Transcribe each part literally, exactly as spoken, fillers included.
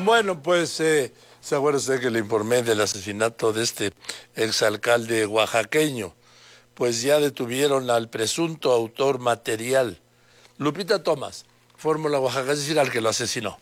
Bueno, pues, eh, ¿se acuerda usted que le informé del asesinato de este exalcalde oaxaqueño? Pues ya detuvieron al presunto autor material, Lupita Tomás, Fórmula Oaxaca, es decir, al que lo asesinó.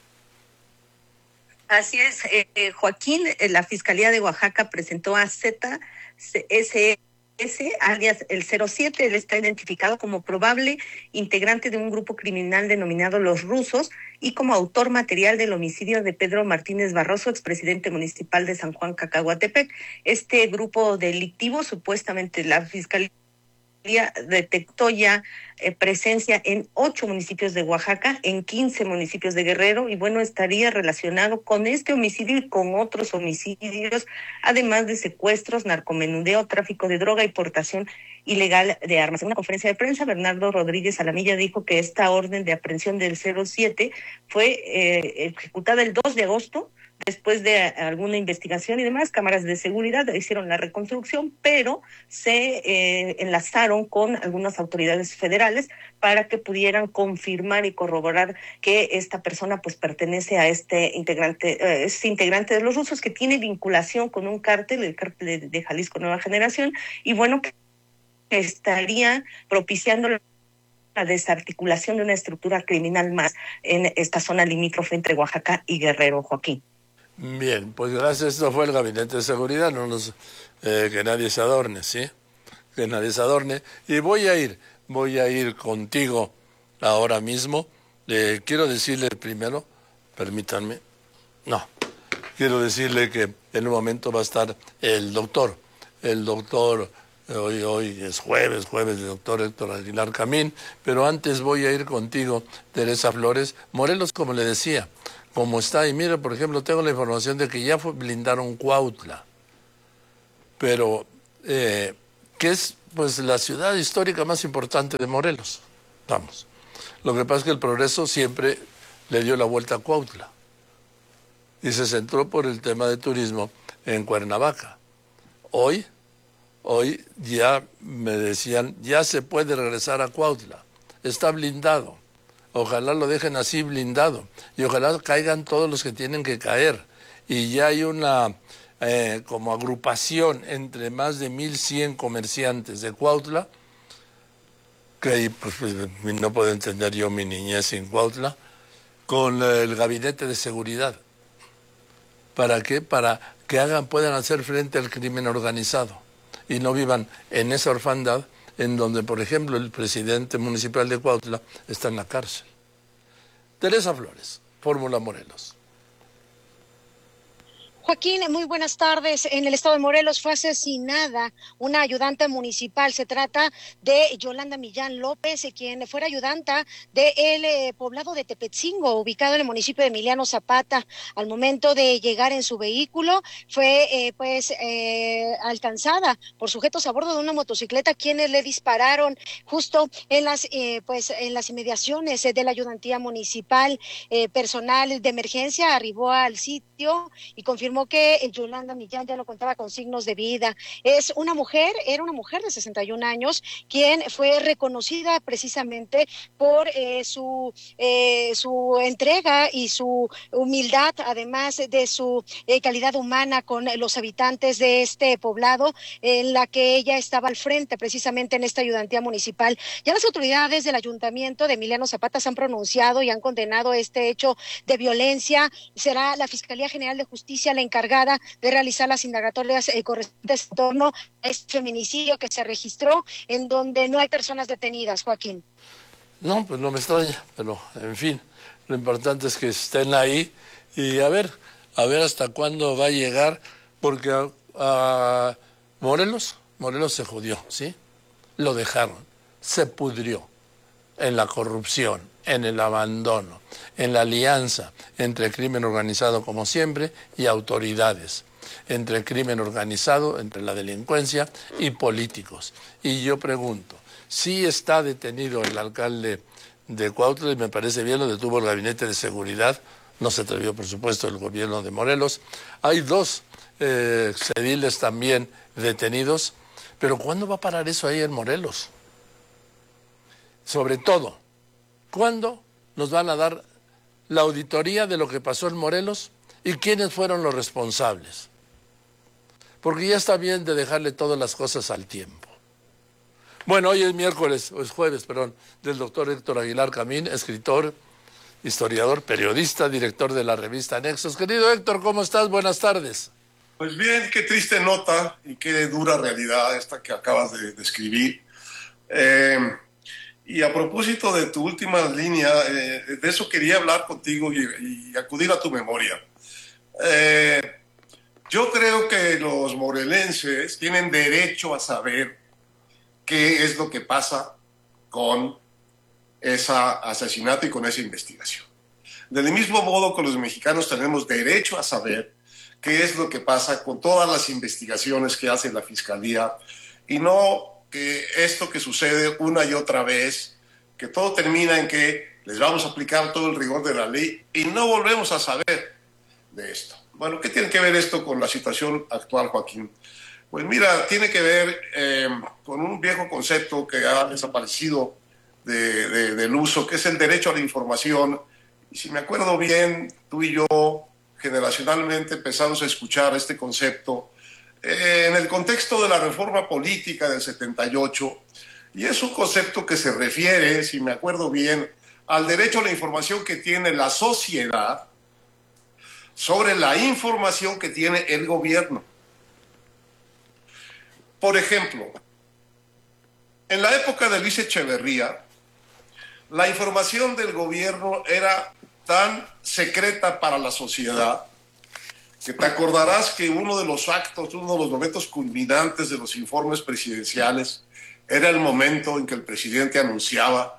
Así es, eh, eh, Joaquín, eh, la Fiscalía de Oaxaca presentó a Z S S, alias el cero siete. Él está identificado como probable integrante de un grupo criminal denominado Los Rusos y como autor material del homicidio de Pedro Martínez Barroso, expresidente municipal de San Juan Cacahuatepec. Este grupo delictivo, supuestamente la Fiscalía detectó ya eh, presencia en ocho municipios de Oaxaca, en quince municipios de Guerrero, y bueno, estaría relacionado con este homicidio y con otros homicidios, además de secuestros, narcomenudeo, tráfico de droga y portación ilegal de armas. En una conferencia de prensa, Bernardo Rodríguez Alamilla dijo que esta orden de aprehensión del cero siete fue eh, ejecutada el dos de agosto, después de alguna investigación y demás. Cámaras de seguridad hicieron la reconstrucción, pero se eh, enlazaron con algunas autoridades federales para que pudieran confirmar y corroborar que esta persona pues pertenece a este integrante, eh, es integrante de Los Rusos, que tiene vinculación con un cártel, el cártel de, de Jalisco Nueva Generación, y bueno, que estaría propiciando la desarticulación de una estructura criminal más en esta zona limítrofe entre Oaxaca y Guerrero, Joaquín. Bien, pues gracias, esto fue el Gabinete de Seguridad, no nos, eh, que nadie se adorne, ¿sí? Que nadie se adorne. Y voy a ir, voy a ir contigo ahora mismo. Eh, quiero decirle primero, permítanme, no, quiero decirle que en un momento va a estar el doctor, el doctor, hoy, hoy es jueves, jueves del doctor Héctor Aguilar Camín, pero antes voy a ir contigo, Teresa Flores. Morelos, como le decía, como está, y mira, por ejemplo, tengo la información de que ya fue, blindaron Cuautla, pero eh, que es pues la ciudad histórica más importante de Morelos, vamos. Lo que pasa es que el progreso siempre le dio la vuelta a Cuautla y se centró por el tema de turismo en Cuernavaca. Hoy, hoy ya me decían, ya se puede regresar a Cuautla, está blindado. Ojalá lo dejen así blindado y ojalá caigan todos los que tienen que caer. Y ya hay una eh, como agrupación entre más de mil cien comerciantes de Cuautla, que pues, no puedo entender yo mi niñez sin Cuautla, con el Gabinete de Seguridad. ¿Para qué? Para que hagan, puedan hacer frente al crimen organizado y no vivan en esa orfandad en donde, por ejemplo, el presidente municipal de Cuautla está en la cárcel. Teresa Flores, Fórmula Morelos. Joaquín, muy buenas tardes. En el estado de Morelos fue asesinada una ayudante municipal. Se trata de Yolanda Millán López, quien fuera ayudanta del eh, poblado de Tepetzingo, ubicado en el municipio de Emiliano Zapata. Al momento de llegar en su vehículo, fue eh, pues eh, alcanzada por sujetos a bordo de una motocicleta, quienes le dispararon justo en las eh, pues en las inmediaciones de la ayudantía municipal. Eh, personal de emergencia arribó al sitio y confirmó que Yolanda Millán ya lo contaba con signos de vida. Es una mujer, era una mujer de sesenta y un años, quien fue reconocida precisamente por eh, su, eh, su entrega y su humildad, además de su eh, calidad humana con los habitantes de este poblado, en la que ella estaba al frente precisamente en esta ayudantía municipal. Ya las autoridades del ayuntamiento de Emiliano Zapata se han pronunciado y han condenado este hecho de violencia. Será la Fiscalía General de Justicia la encargada de realizar las indagatorias eh, correspondientes en torno a este feminicidio que se registró, en donde no hay personas detenidas, Joaquín. No, pues no me extraña, pero en fin, lo importante es que estén ahí y a ver, a ver hasta cuándo va a llegar, porque a, a Morelos, Morelos se jodió, ¿sí? Lo dejaron, se pudrió en la corrupción, en el abandono, en la alianza entre crimen organizado, como siempre, y autoridades, entre crimen organizado, entre la delincuencia y políticos. Y yo pregunto, si está detenido el alcalde de Cuautla, y me parece bien, lo detuvo el Gabinete de Seguridad, no se atrevió, por supuesto, el gobierno de Morelos. Hay dos eh, ediles también detenidos, pero ¿cuándo va a parar eso ahí en Morelos? Sobre todo, ¿cuándo nos van a dar la auditoría de lo que pasó en Morelos y quiénes fueron los responsables. Porque ya está bien de dejarle todas las cosas al tiempo. Bueno, hoy es miércoles, o es jueves, perdón, del doctor Héctor Aguilar Camín, escritor, historiador, periodista, director de la revista Nexos. Querido Héctor, ¿cómo estás? Buenas tardes. Pues bien, qué triste nota y qué dura realidad esta que acabas de describir. Eh, y a propósito de tu última línea, eh, de eso quería hablar contigo y, y acudir a tu memoria. Eh, yo creo que los morelenses tienen derecho a saber qué es lo que pasa con ese asesinato y con esa investigación. Del mismo modo que los mexicanos tenemos derecho a saber qué es lo que pasa con todas las investigaciones que hace la Fiscalía y no que esto que sucede una y otra vez, que todo termina en que les vamos a aplicar todo el rigor de la ley y no volvemos a saber de esto. Bueno, ¿qué tiene que ver esto con la situación actual, Joaquín? Pues mira, tiene que ver eh, con un viejo concepto que ha desaparecido de, de, del uso, que es el derecho a la información. Y si me acuerdo bien, tú y yo generacionalmente empezamos a escuchar este concepto eh, en el contexto de la reforma política del setenta y ocho, y es un concepto que se refiere, si me acuerdo bien, al derecho a la información que tiene la sociedad sobre la información que tiene el gobierno. Por ejemplo, en la época de Luis Echeverría, la información del gobierno era tan secreta para la sociedad que te acordarás que uno de los actos, uno de los momentos culminantes de los informes presidenciales era el momento en que el presidente anunciaba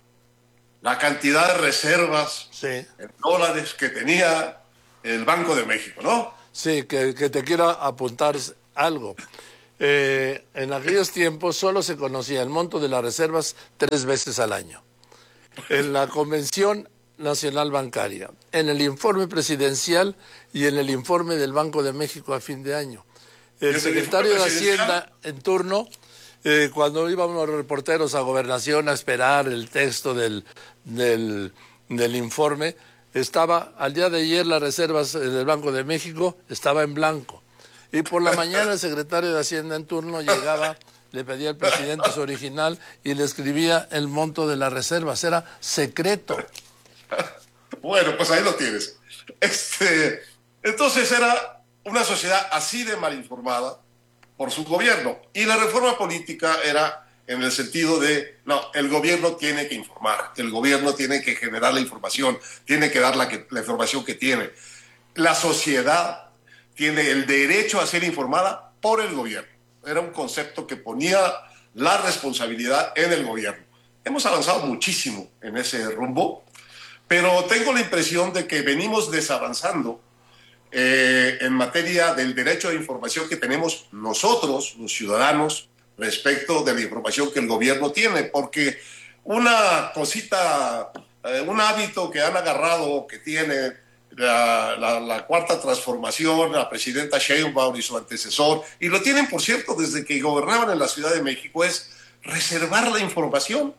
la cantidad de reservas sí. en dólares que tenía el Banco de México, ¿no? Sí, que, que te quiero apuntar algo. Eh, en aquellos tiempos solo se conocía el monto de las reservas tres veces al año. En la Convención Nacional Bancaria, en el informe presidencial y en el informe del Banco de México a fin de año. El secretario de Hacienda en turno, eh, cuando íbamos los reporteros a Gobernación a esperar el texto del, del, del informe, estaba, al día de ayer las reservas del Banco de México estaba en blanco. Y por la mañana el secretario de Hacienda en turno llegaba, le pedía al presidente su original y le escribía el monto de las reservas. Era secreto. Bueno, pues ahí lo tienes. Este, entonces era una sociedad así de mal informada por su gobierno. Y la reforma política era en el sentido de, no, el gobierno tiene que informar, el gobierno tiene que generar la información, tiene que dar la, que, la información que tiene. La sociedad tiene el derecho a ser informada por el gobierno. Era un concepto que ponía la responsabilidad en el gobierno. Hemos avanzado muchísimo en ese rumbo, pero tengo la impresión de que venimos desavanzando eh, en materia del derecho a información que tenemos nosotros, los ciudadanos, respecto de la información que el gobierno tiene, porque una cosita, eh, un hábito que han agarrado, que tiene la, la, la cuarta transformación, la presidenta Sheinbaum y su antecesor, y lo tienen, por cierto, desde que gobernaban en la Ciudad de México, es reservar la información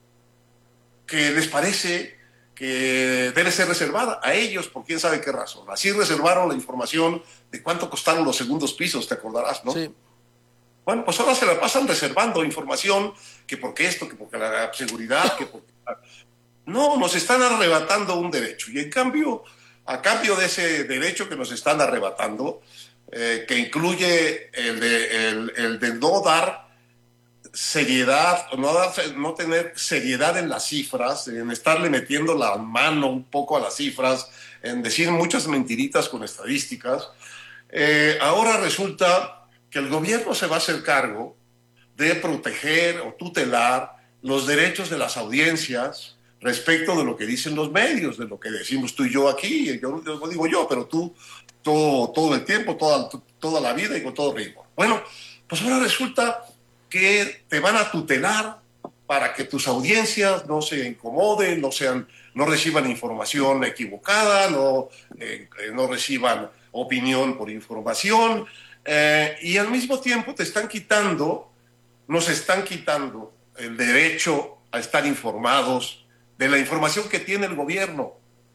que les parece que debe ser reservada a ellos, por quién sabe qué razón. Así reservaron la información de cuánto costaron los segundos pisos, te acordarás, ¿no? Sí. Bueno, pues ahora se la pasan reservando información, que porque esto, que porque la seguridad, que porque... No, nos están arrebatando un derecho. Y en cambio, a cambio de ese derecho que nos están arrebatando, eh, que incluye el de, el, el de no dar seriedad, no, dar, no tener seriedad en las cifras, en estarle metiendo la mano un poco a las cifras, en decir muchas mentiritas con estadísticas, eh, ahora resulta que el gobierno se va a hacer cargo de proteger o tutelar los derechos de las audiencias respecto de lo que dicen los medios, de lo que decimos tú y yo aquí. Yo no digo yo, pero tú todo, todo el tiempo, toda, toda la vida y con todo rigor. Bueno, pues ahora resulta que te van a tutelar para que tus audiencias no se incomoden, no, sean, no reciban información equivocada, no, eh, no reciban opinión por información. Eh, y al mismo tiempo te están quitando, nos están quitando el derecho a estar informados de la información que tiene el gobierno,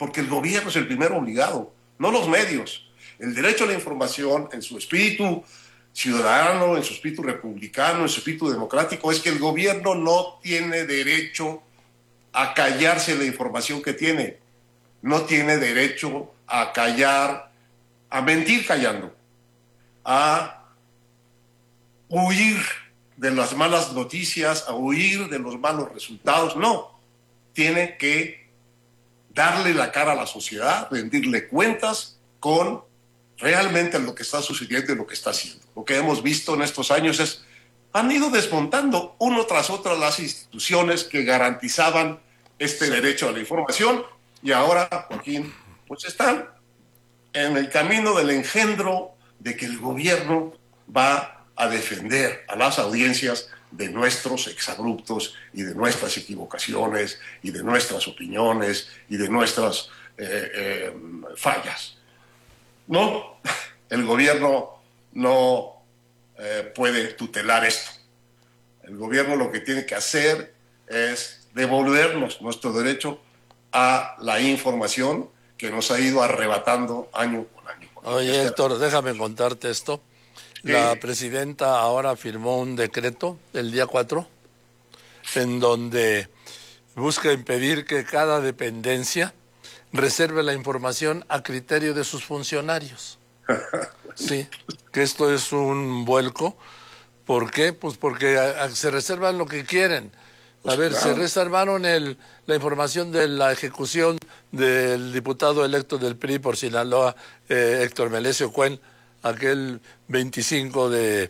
porque el gobierno es el primero obligado, no los medios. El derecho a la información, en su espíritu ciudadano, en su espíritu republicano, en su espíritu democrático, es que el gobierno no tiene derecho a callarse la información que tiene. No tiene derecho a callar, a mentir callando, a huir de las malas noticias, a huir de los malos resultados. No, tiene que darle la cara a la sociedad, rendirle cuentas con realmente lo que está sucediendo y lo que está haciendo. Lo que hemos visto en estos años es, han ido desmontando uno tras otro las instituciones que garantizaban este derecho a la información, y ahora, Joaquín, pues están en el camino del engendro de que el gobierno va a defender a las audiencias de nuestros exabruptos y de nuestras equivocaciones y de nuestras opiniones y de nuestras eh, eh, fallas. No, el gobierno no eh, puede tutelar esto. El gobierno lo que tiene que hacer es devolvernos nuestro derecho a la información que nos ha ido arrebatando año con año. Con año. Oye, Héctor, déjame contarte esto. La presidenta ahora firmó un decreto el día cuatro en donde busca impedir que cada dependencia reserve la información a criterio de sus funcionarios. Sí, que esto es un vuelco. ¿Por qué? Pues porque a, a, se reservan lo que quieren. A pues ver, claro. Se reservaron el, la información de la ejecución del diputado electo del P R I por Sinaloa, eh, Héctor Melesio Cuen, aquel veinticinco de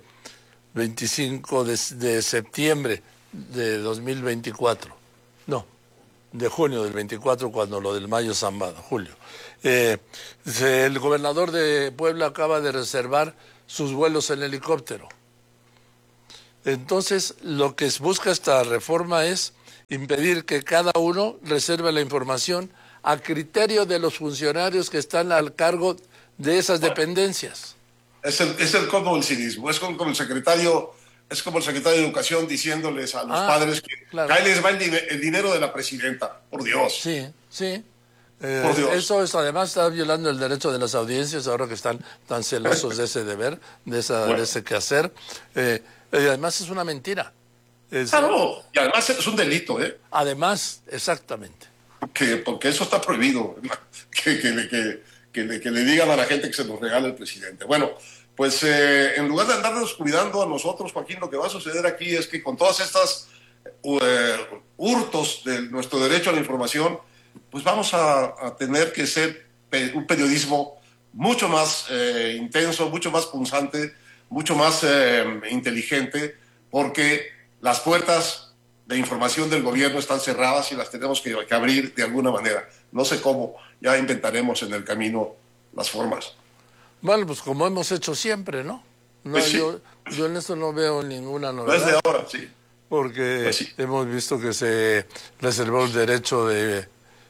septiembre de dos mil veinticuatro. No, de junio del veinticuatro, cuando lo del Mayo Zambada, julio. Eh, el gobernador de Puebla acaba de reservar sus vuelos en helicóptero. Entonces, lo que busca esta reforma es impedir que cada uno reserve la información a criterio de los funcionarios que están al cargo de esas dependencias. Es el, es el colmo del cinismo. Es como, como el secretario, es como el secretario de Educación diciéndoles a los ah, padres que claro. Ahí les va el, el dinero de la presidenta. Por Dios. Sí, sí. Eh, Por Dios. Eso es, además está violando el derecho de las audiencias ahora que están tan celosos de ese deber, de, esa, bueno. de ese quehacer. Eh, y además es una mentira. Es, claro, y además es un delito, ¿eh? Además, exactamente. Que, porque eso está prohibido, que, que, que, que, le, que le digan a la gente que se nos regala el presidente. Bueno, pues eh, en lugar de andarnos cuidando a nosotros, Joaquín, lo que va a suceder aquí es que con todas estas uh, hurtos de nuestro derecho a la información, pues vamos a, a tener que ser pe un periodismo mucho más eh, intenso, mucho más punzante, mucho más eh, inteligente, porque las puertas de información del gobierno están cerradas y las tenemos que, que abrir de alguna manera. No sé cómo, ya inventaremos en el camino las formas. Bueno, pues como hemos hecho siempre, ¿no? no pues sí. yo, yo en esto no veo ninguna novedad. No es de ahora, sí. Porque pues sí. hemos visto que se reservó el derecho de...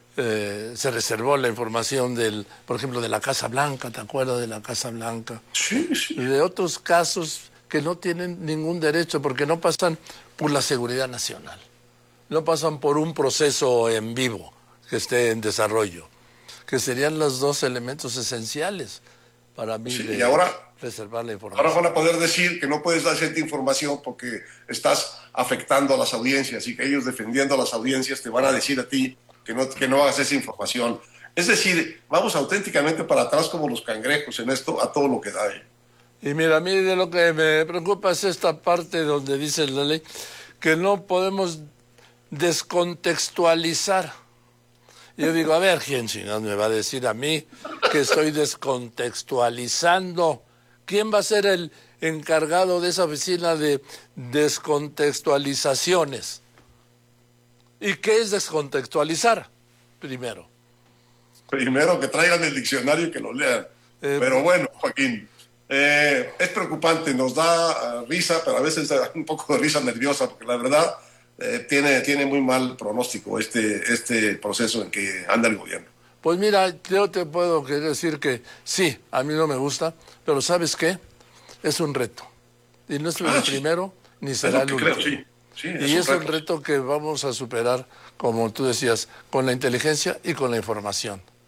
Eh, se reservó la información del, por ejemplo, de la Casa Blanca, ¿te acuerdas de la Casa Blanca? Sí, sí. Y de otros casos que no tienen ningún derecho porque no pasan por la seguridad nacional, no pasan por un proceso en vivo que esté en desarrollo, que serían los dos elementos esenciales para mí sí, de y ahora, reservar la información. Ahora van a poder decir que no puedes dar cierta información porque estás afectando a las audiencias y que ellos defendiendo a las audiencias te van a decir a ti que no, que no hagas esa información. Es decir, vamos auténticamente para atrás como los cangrejos en esto, a todo lo que da. ¿eh? Y mira, a mí de lo que me preocupa es esta parte donde dice la ley que no podemos descontextualizar. Yo digo, a ver, ¿quién chingado me va a decir a mí que estoy descontextualizando? ¿Quién va a ser el encargado de esa oficina de descontextualizaciones? ¿Y qué es descontextualizar? Primero. Primero que traigan el diccionario y que lo lean. Eh, pero bueno, Joaquín, eh, es preocupante, nos da uh, risa, pero a veces da un poco de risa nerviosa, porque la verdad eh, tiene, tiene muy mal pronóstico este, este proceso en que anda el gobierno. Pues mira, yo te puedo decir que sí, a mí no me gusta, pero ¿sabes qué? Es un reto. Y no es ah, el sí. primero, ni será el último. Creo, sí. Sí, es y un es reto. un reto que vamos a superar, como tú decías, con la inteligencia y con la información.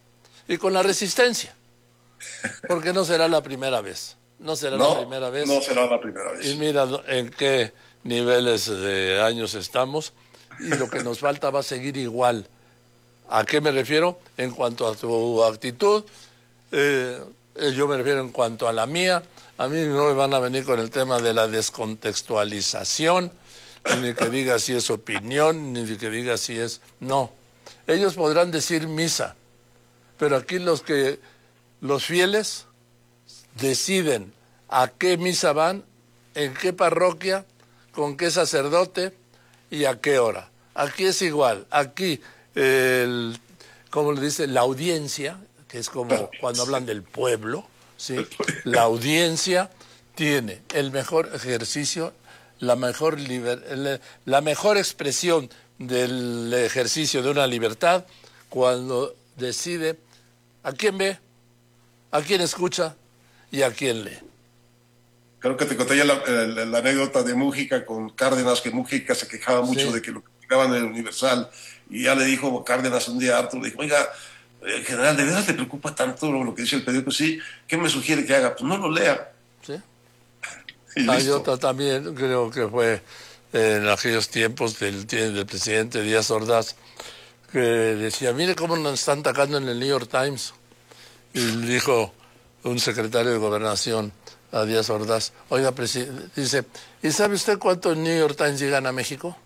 y con la resistencia, porque no será la primera vez. No será no, la primera vez. No será la primera vez. Y mira en qué niveles de años estamos, y lo que nos falta va a seguir igual. ¿A qué me refiero? En cuanto a tu actitud, eh, yo me refiero en cuanto a la mía. A mí no me van a venir con el tema de la descontextualización, ni que diga si es opinión, ni que diga si es... No, ellos podrán decir misa, pero aquí los que los fieles deciden a qué misa van, en qué parroquia, con qué sacerdote y a qué hora. Aquí es igual, aquí, el, como le dice, la audiencia, que es como cuando hablan del pueblo, ¿sí? La audiencia tiene el mejor ejercicio, la mejor, liber, la mejor expresión del ejercicio de una libertad cuando decide a quién ve, a quién escucha y a quién lee. Creo que te conté ya la, la, la anécdota de Mújica con Cárdenas, que Mújica se quejaba mucho sí. de que lo criticaban en el Universal, y ya le dijo Cárdenas un día a Arturo, le dijo, oiga, eh, general, ¿de verdad te preocupa tanto lo, lo que dice el periódico? Sí, ¿qué me sugiere que haga? Pues no lo lea. Sí. Hay otra también, creo que fue en aquellos tiempos del, del presidente Díaz Ordaz, que decía, mire cómo nos están atacando en el New York Times. Y dijo un secretario de Gobernación a Díaz Ordaz, oiga, dice, ¿y sabe usted cuántos New York Times llegan a México?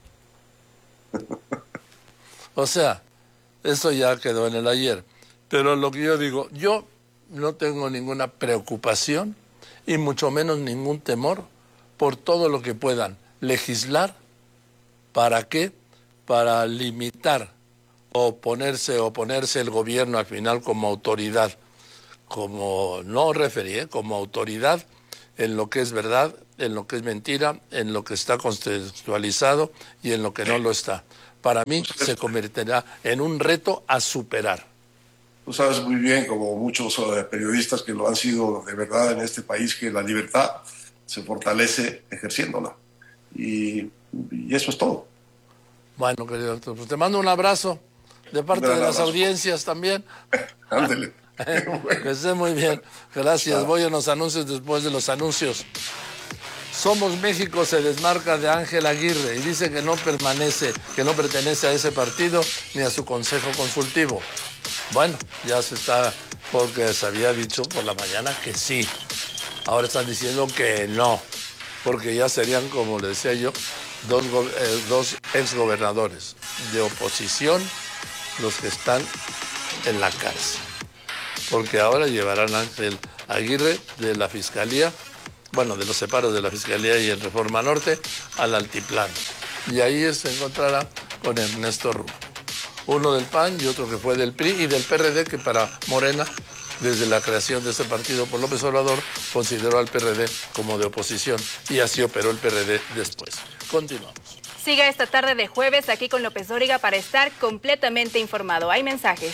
O sea, eso ya quedó en el ayer. Pero lo que yo digo, yo no tengo ninguna preocupación y mucho menos ningún temor por todo lo que puedan legislar. ¿Para qué? Para limitar o ponerse, oponerse el gobierno al final como autoridad, como no referí, como autoridad en lo que es verdad, en lo que es mentira, en lo que está contextualizado y en lo que no lo está. Para mí se convertirá en un reto a superar. Tú sabes muy bien, como muchos uh, periodistas que lo han sido de verdad en este país, que la libertad se fortalece ejerciéndola. Y, y eso es todo. Bueno, querido doctor, pues te mando un abrazo de parte de, de las audiencias también. Ándele. Que esté muy bien. Gracias. Voy a los anuncios después de los anuncios. Somos México se desmarca de Ángel Aguirre y dice que no permanece, que no pertenece a ese partido ni a su consejo consultivo. Bueno, ya se está, porque se había dicho por la mañana que sí. Ahora están diciendo que no, porque ya serían, como le decía yo, dos, eh, dos exgobernadores de oposición los que están en la cárcel. Porque ahora llevarán a Ángel Aguirre de la Fiscalía, bueno, de los separos de la Fiscalía y en Reforma Norte, al Altiplano. Y ahí se encontrará con Ernesto Rufo. Uno del P A N y otro que fue del P R I y del P R D, que para Morena, desde la creación de ese partido por López Obrador, consideró al P R D como de oposición. Y así operó el P R D después. Continuamos. Siga esta tarde de jueves aquí con López Dóriga para estar completamente informado. Hay mensajes.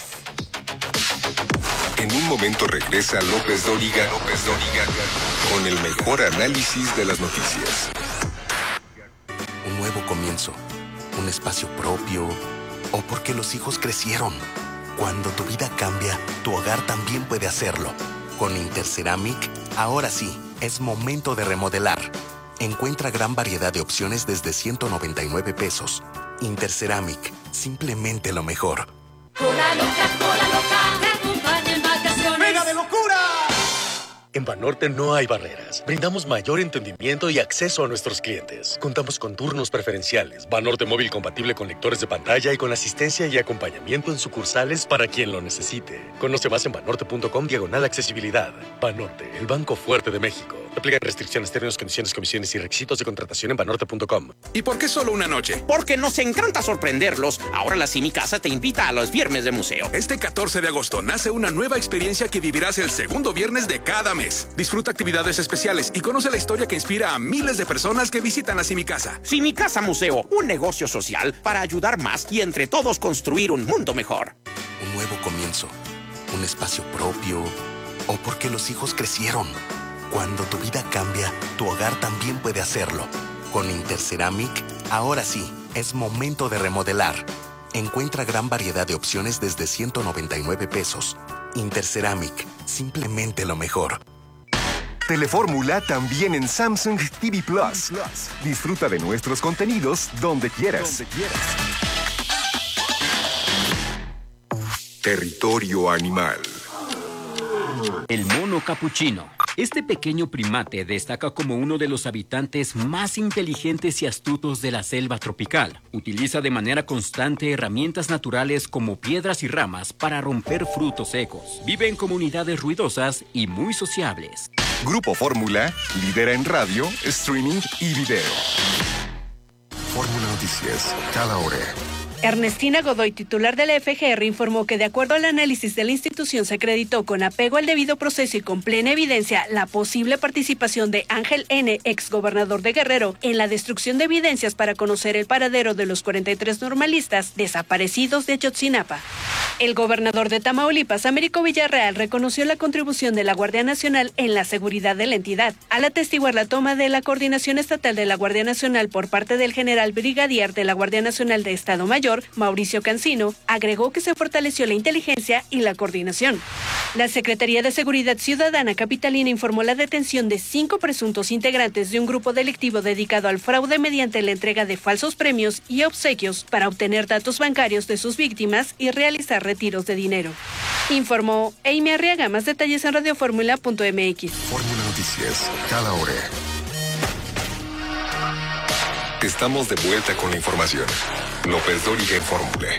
En un momento regresa López Dóriga, López Dóriga, con el mejor análisis de las noticias. Un nuevo comienzo, un espacio propio, o porque los hijos crecieron. Cuando tu vida cambia, tu hogar también puede hacerlo. Con Interceramic, ahora sí, es momento de remodelar. Encuentra gran variedad de opciones desde ciento noventa y nueve pesos. Interceramic, simplemente lo mejor. Cola loca, cola loca, te acompaña en vacaciones. ¡Venga de locura! En Banorte no hay barreras. Brindamos mayor entendimiento y acceso a nuestros clientes. Contamos con turnos preferenciales, Banorte móvil compatible con lectores de pantalla y con asistencia y acompañamiento en sucursales para quien lo necesite. Conoce más en banorte.com diagonal accesibilidad. Banorte, el banco fuerte de México. Aplican restricciones, términos, condiciones, comisiones y requisitos de contratación en banorte punto com. ¿Y por qué solo una noche? Porque nos encanta sorprenderlos. Ahora la Simi Casa te invita a los viernes de museo. Este catorce de agosto nace una nueva experiencia que vivirás el segundo viernes de cada mes. Disfruta actividades especiales y conoce la historia que inspira a miles de personas que visitan la Simi Casa. Simi Casa Museo, un negocio social para ayudar más y entre todos construir un mundo mejor. Un nuevo comienzo, un espacio propio, o porque los hijos crecieron. Cuando tu vida cambia, tu hogar también puede hacerlo. Con Interceramic, ahora sí, es momento de remodelar. Encuentra gran variedad de opciones desde ciento noventa y nueve pesos. Interceramic, simplemente lo mejor. Telefórmula también en Samsung T V Plus. Disfruta de nuestros contenidos donde quieras. Territorio animal. El mono capuchino. Este pequeño primate destaca como uno de los habitantes más inteligentes y astutos de la selva tropical. Utiliza de manera constante herramientas naturales como piedras y ramas para romper frutos secos. Vive en comunidades ruidosas y muy sociables. Grupo Fórmula lidera en radio, streaming y video. Fórmula Noticias, cada hora. Ernestina Godoy, titular de la F G R, informó que de acuerdo al análisis de la institución se acreditó con apego al debido proceso y con plena evidencia la posible participación de Ángel N., exgobernador de Guerrero, en la destrucción de evidencias para conocer el paradero de los cuarenta y tres normalistas desaparecidos de Ayotzinapa. El gobernador de Tamaulipas, Américo Villarreal, reconoció la contribución de la Guardia Nacional en la seguridad de la entidad, al atestiguar la toma de la coordinación estatal de la Guardia Nacional por parte del general brigadier de la Guardia Nacional de Estado Mayor, Mauricio Cancino. Agregó que se fortaleció la inteligencia y la coordinación. La Secretaría de Seguridad Ciudadana capitalina informó la detención de cinco presuntos integrantes de un grupo delictivo dedicado al fraude mediante la entrega de falsos premios y obsequios para obtener datos bancarios de sus víctimas y realizar retiros de dinero. Informó Amy Arriaga. Más detalles en radioformula punto m x. Fórmula Noticias, cada hora. Estamos de vuelta con la información. López Dóriga en Fórmula.